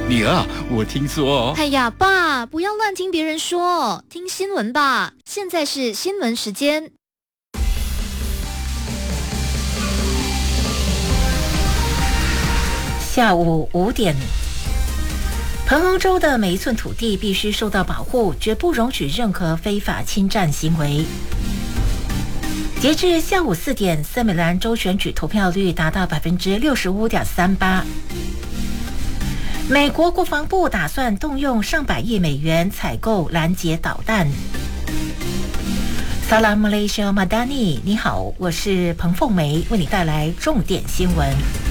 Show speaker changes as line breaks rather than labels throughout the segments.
女儿，我听说。
哎呀，爸，不要乱听别人说，听新闻吧。现在是新闻时间。
下午5点，彭亨州的每一寸土地必须受到保护，绝不容许任何非法侵占行为。截至下午4点，森美兰州选举投票率达到 65.38%。美国国防部打算动用上百亿美元采购拦截导弹。Salam Malaysia Madani， 你好，我是彭凤梅，为你带来重点新闻。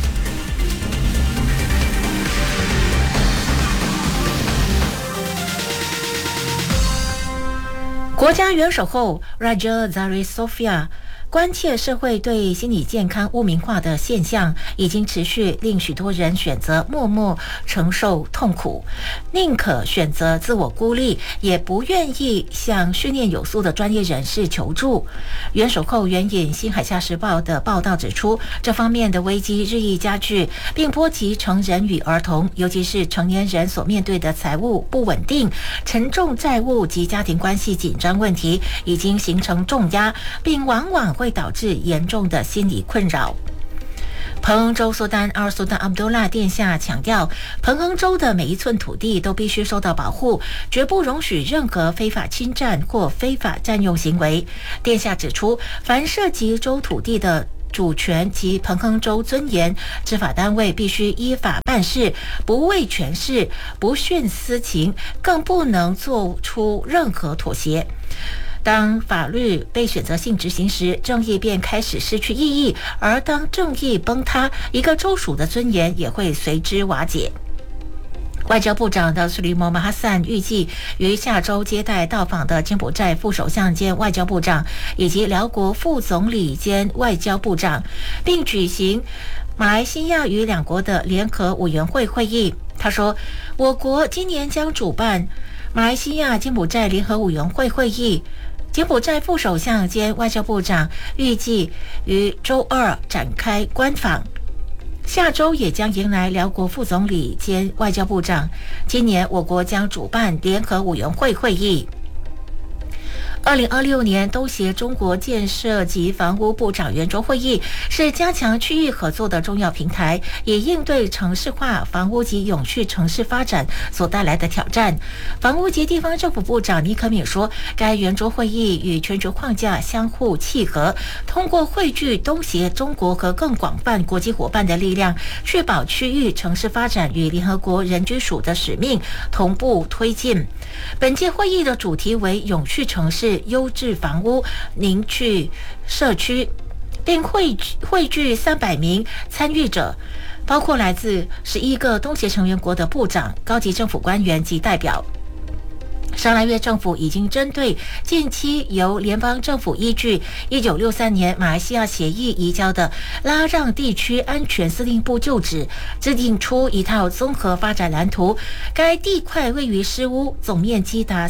国家元首后 Raja Zarifsofia 关切社会对心理健康污名化的现象，已经持续令许多人选择默默承受痛苦，宁可选择自我孤立，也不愿意向训练有素的专业人士求助。元首后援引新海峡时报的报道指出，这方面的危机日益加剧，并波及成人与儿童，尤其是成年人所面对的财务不稳定、沉重债务及家庭关系紧张问题，已经形成重压，并往往会导致严重的心理困扰。彭亨州苏丹阿尔苏丹阿卜杜拉殿下强调，彭亨州的每一寸土地都必须受到保护，绝不容许任何非法侵占或非法占用行为。殿下指出，凡涉及州土地的主权及彭亨州尊严，执法单位必须依法办事，不为权势，不徇私情，更不能做出任何妥协。当法律被选择性执行时，正义便开始失去意义，而当正义崩塌，一个州属的尊严也会随之瓦解。外交部长的苏里莫马哈散预计于下周接待到访的柬埔寨副首相兼外交部长以及辽国副总理兼外交部长，并举行马来西亚与两国的联合委员会会议。他说，我国今年将主办马来西亚柬埔寨联合委员会会议。柬埔寨副首相兼外交部长预计于周二展开官访，下周也将迎来辽国副总理兼外交部长。今年我国将主办联合委员会会议。2026年东协中国建设及房屋部长圆桌会议是加强区域合作的重要平台，也应对城市化、房屋及永续城市发展所带来的挑战。房屋及地方政府部长尼可敏说，该圆桌会议与全球框架相互契合，通过汇聚东协、中国和更广泛国际伙伴的力量，确保区域城市发展与联合国人居署的使命同步推进。本届会议的主题为永续城市、优质房屋、凝聚社区，并汇聚300名参与者，包括来自11个东协成员国的部长、高级政府官员及代表。沙拉越政府已经针对近期由联邦政府依据1963年马来西亚协议移交的拉让地区安全司令部旧址，制定出一套综合发展蓝图。该地块位于诗屋，总面积达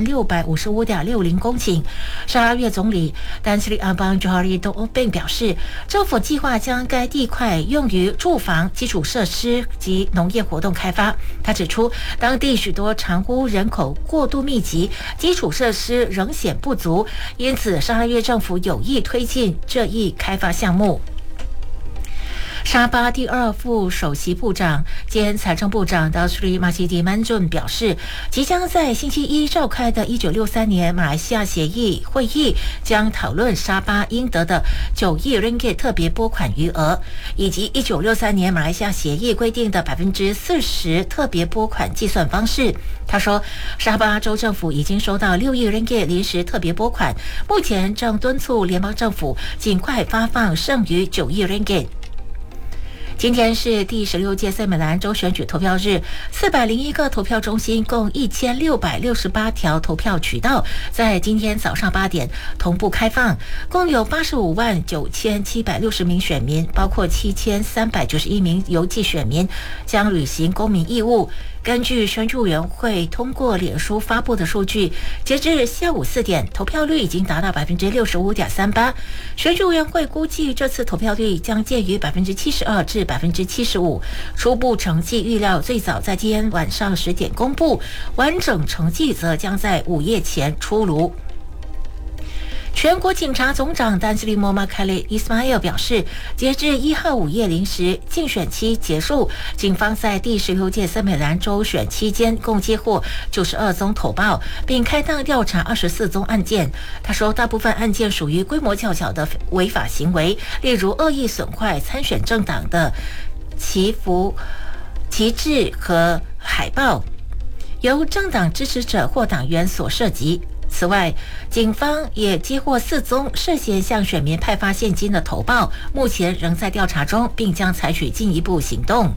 3655.60公顷。沙拉越总理丹斯里阿邦乔哈利多欧并表示，政府计划将该地块用于住房、基础设施及农业活动开发。他指出，当地许多长屋人口过度密集，基础设施仍显不足，因此沙拉越政府有意推进这一开发项目。沙巴第2副首席部长兼财政部长达苏里马西迪曼顿表示，即将在星期一召开的1963年马来西亚协议会议将讨论沙巴应得的9亿 ringgit 特别拨款余额，以及1963年马来西亚协议规定的 40% 特别拨款计算方式。他说，沙巴州政府已经收到6亿 ringgit 临时特别拨款，目前正敦促联邦政府尽快发放剩余9亿 ringgit。今天是第16届森美兰州选举投票日，401个投票中心，共1668条投票渠道，在今天早上8点同步开放，共有859760名选民，包括7391名邮寄选民，将履行公民义务。 根据选举委员会通过脸书发布的数据，截至下午4点，投票率已经达到65.38%。选举委员会估计这次投票率将介于72%至75%。初步成绩预料最早在今天晚上10点公布，完整成绩则将在午夜前出炉。全国警察总长丹斯利莫马凯利伊斯马尔表示，截至1号午夜0时，竞选期结束，警方在第16届森美兰州选期间共接获92宗投报，并开档调查24宗案件。他说，大部分案件属于规模较小的违法行为，例如恶意损坏参选政党的旗帜和海报，由政党支持者或党员所涉及。此外，警方也接获4宗涉嫌向选民派发现金的投报，目前仍在调查中，并将采取进一步行动。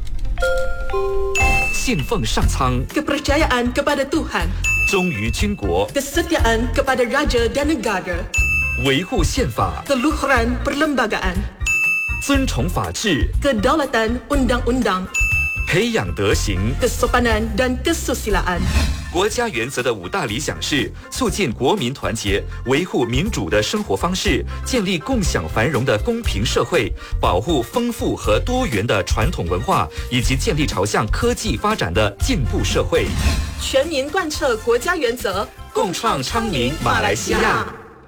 信奉上苍
kepercayaan kepada Tuhan
忠于军国
kesetiaan kepada raja dan negara
维护宪法
keluhuran perlembagaan
尊崇法治
kedaulatan undang-undang
培养德行
kesopanan dan kesusilaan
国家原则的5大理想是促进国民团结，维护民主的生活方式，建立共享繁荣的公平社会，保护丰富和多元的传统文化，以及建立朝向科技发展的进步社会。
全民贯彻国家原则，
共创昌明马来西亚。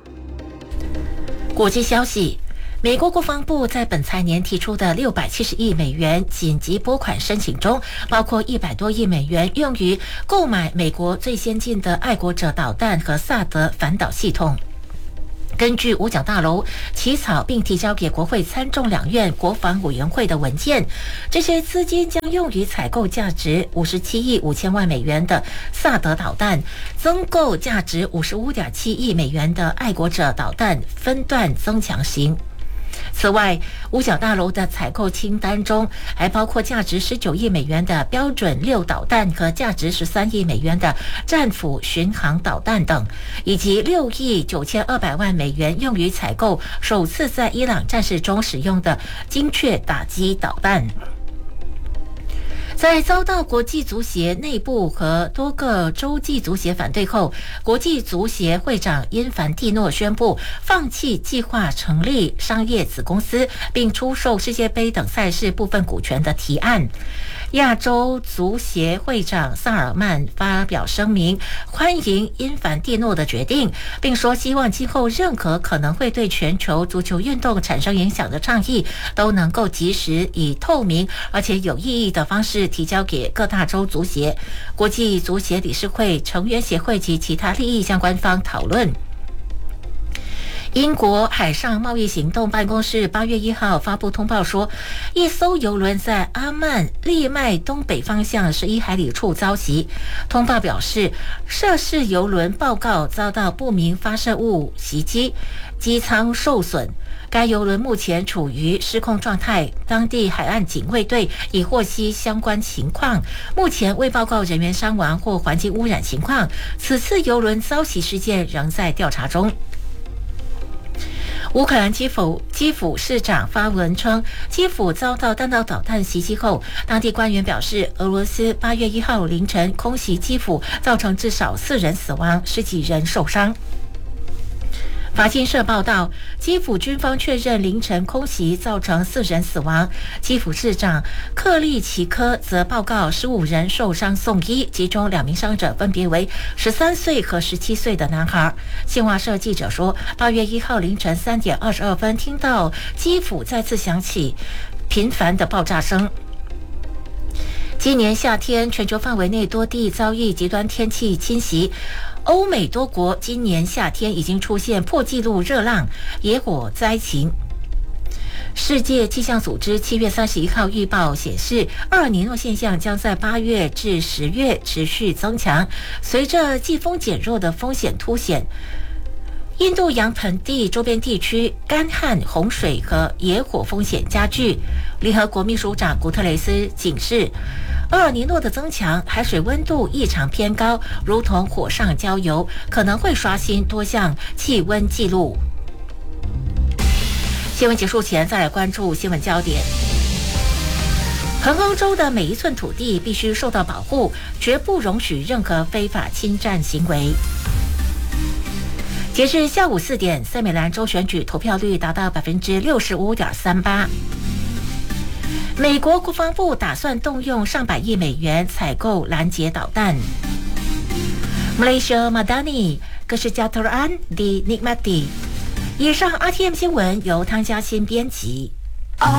国际消息。美国国防部在本财年提出的670亿美元紧急拨款申请中，包括100多亿美元用于购买美国最先进的爱国者导弹和萨德反导系统。根据五角大楼起草并提交给国会参众两院国防委员会的文件，这些资金将用于采购价值57亿5千万美元的萨德导弹，增购价值55.7亿美元的爱国者导弹分段增强型。此外，五角大楼的采购清单中还包括价值19亿美元的标准6导弹和价值13亿美元的战斧巡航导弹等，以及6亿9200万美元用于采购首次在伊朗战事中使用的精确打击导弹。在遭到国际足协内部和多个洲际足协反对后，国际足协会长因凡蒂诺宣布放弃计划成立商业子公司并出售世界杯等赛事部分股权的提案。亚洲足协会长萨尔曼发表声明，欢迎因凡蒂诺的决定，并说希望今后任何可能会对全球足球运动产生影响的倡议都能够及时以透明而且有意义的方式提交给各大洲足协、国际足协理事会、成员协会及其他利益相关方讨论。英国海上贸易行动办公室8月1号发布通报说，一艘邮轮在阿曼利麦东北方向11海里处遭袭。通报表示，涉事邮轮报告遭到不明发射物袭击，机舱受损。该邮轮目前处于失控状态，当地海岸警卫队已获悉相关情况，目前未报告人员伤亡或环境污染情况。此次邮轮遭袭事件仍在调查中。乌克兰基辅市长发文称，基辅遭到弹道导弹袭击后，当地官员表示，俄罗斯8月1号凌晨空袭基辅，造成至少4人死亡，10几人受伤。法新社报道，基辅军方确认凌晨空袭造成4人死亡。基辅市长克利奇科则报告15人受伤送医，其中2名伤者分别为13岁和17岁的男孩。新华社记者说，8月1号凌晨3点22分，听到基辅再次响起频繁的爆炸声。今年夏天，全球范围内多地遭遇极端天气侵袭。欧美多国今年夏天已经出现破纪录热浪、野火灾情。世界气象组织7月31号预报显示，厄尔尼诺现象将在8月至10月持续增强，随着季风减弱的风险凸显。印度洋盆地周边地区干旱、洪水和野火风险加剧。联合国秘书长古特雷斯警示，厄尔尼诺的增强，海水温度异常偏高，如同火上浇油，可能会刷新多项气温纪录。新闻结束前，再来关注新闻焦点。 恒欧洲的每一寸土地必须受到保护，绝不容许任何非法侵占行为。截至下午4点，塞美兰州选举投票率达到65.38%。美国国防部打算动用上百亿美元采购拦截导弹。Malaysia Madani Kesejahteraan di Nikmati。以上 RTM 新闻由汤嘉欣编辑。